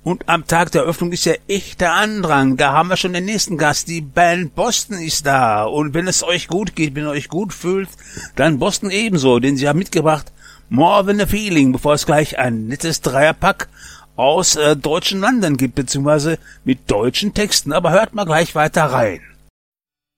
Und am Tag der Öffnung ist ja echter Andrang. Da haben wir schon den nächsten Gast. Die Band Boston ist da. Und wenn es euch gut geht, wenn ihr euch gut fühlt, dann Boston ebenso. Denn sie haben mitgebracht More Than a Feeling, bevor es gleich ein nettes Dreierpack aus deutschen Landen gibt, beziehungsweise mit deutschen Texten. Aber hört mal gleich weiter rein.